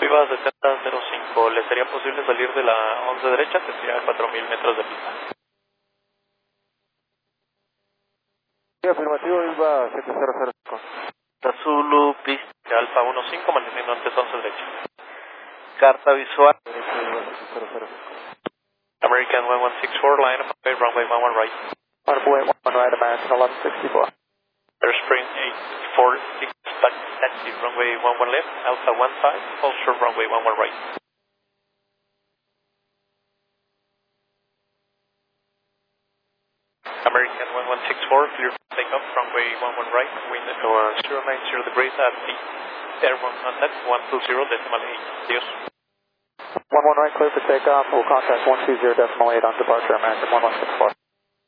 Viva 7005, ¿le sería posible salir de la 11 derecha? Tendría 4000 metros de pista. Sí, afirmativo, Viva 7005. Zulu, pista Alfa 15, manteniendo antes 11 derecha. Carta visual. American 1164, line up, runway 11 right. Runway 11 right, American 1164. Airspring 846, taxi, runway 11 left, Alpha 15, also runway 11 right. American 1164, clear for takeoff, runway 11 right, wind 090 degrees at the airborne contact 120.8. Adios. 11 right, clear for takeoff, we'll contact 120.8 on departure, American 1164.